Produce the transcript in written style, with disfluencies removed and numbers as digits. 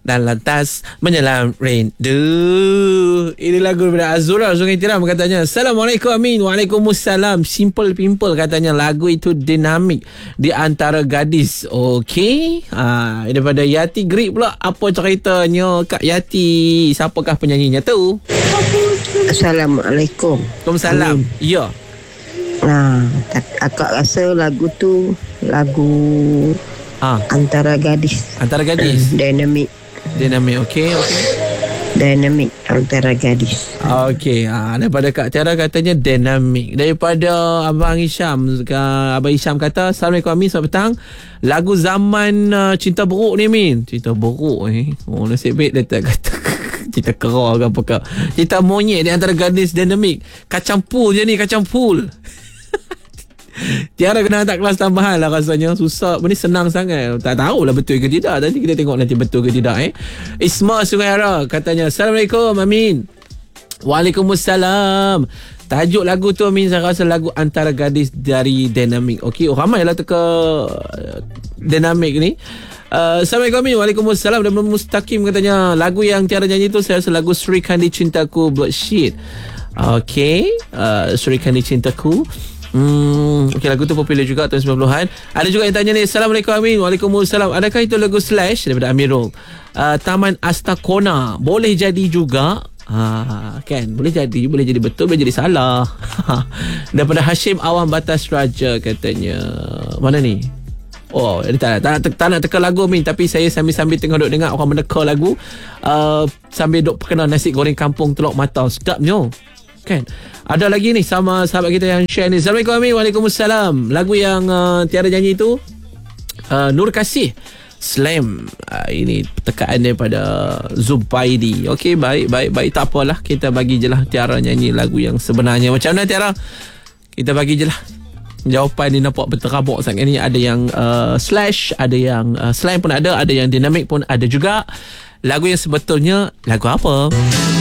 dan lantas menyelam rindu. Ini lagu daripada Azura Sungai Tiram katanya. Assalamualaikum Amin. Waalaikumsalam. Simple Pimple katanya lagu itu dinamik di antara gadis. Okey. Daripada Yati Grip pula. Apa ceritanya Kak Yati? Siapakah penyanyinya tu? Assalamualaikum. Waalaikumsalam. Ya. Akak rasa lagu tu lagu antara gadis. Antara gadis. Dynamic. Okey. Dynamic antara gadis. Okey. Daripada Kak Tiara katanya dynamic. Daripada Abang Hisham kata Assalamualaikum Amin, selamat petang. Lagu zaman Cinta Beruk ni Min. Cinta Beruk Oh, nasib baik dia tak kata Cinta Kera ke apa ke. Cinta Monyet di antara gadis dynamic. Kacang pool je ni, kacang pool. Tiara kena hantar kelas tambahan lah rasanya. Susah. Ini senang sangat. Tak tahulah betul ke tidak. Nanti kita tengok nanti betul ke tidak. Isma Sungai Hara katanya Assalamualaikum Amin. Waalaikumsalam. Tajuk lagu tu Amin, saya rasa lagu antara gadis dari Dynamic. Okey, ramai lah teka Dynamic ni. Assalamualaikum Amin. Waalaikumsalam. Dan Mustaqim katanya lagu yang Tiara nyanyi tu saya rasa lagu Sri Kandi Cintaku Bloodshit. Okey, Sri Kandi Cintaku. Okey, lagu tu popular juga tahun 90-an. Ada juga yang tanya ni, Assalamualaikum Amin. Waalaikumsalam. Adakah itu lagu Slash daripada Amirul? Taman Astakona boleh jadi juga. Kan, boleh jadi betul, boleh jadi salah. Daripada Hashim Awam Batas Raja katanya. Mana ni? Oh, tak nak teka lagu Amin, tapi saya sambil-sambil tengok duk dengar orang meneka lagu sambil duk perkenal nasi goreng kampung Teluk Mata. Sedapnya. Kan? Ada lagi ni sama sahabat kita yang share ni. Assalamualaikum Amin. Waalaikumsalam. Lagu yang Tiara nyanyi tu Nur Kasih Slam. Ini tekaan daripada Zubaidi. Okey, baik. Tak apalah, kita bagi je lah Tiara nyanyi lagu yang sebenarnya. Macam mana Tiara? Kita bagi je lah. Jawapan ni nampak berterabak sangat ni. Ada yang slash, ada yang slam pun ada yang dinamik pun ada juga. Lagu yang sebetulnya lagu apa?